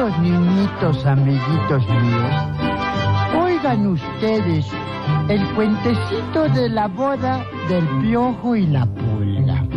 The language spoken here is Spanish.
Queridos niñitos, amiguitos míos, oigan ustedes el cuentecito de la boda del Piojo y la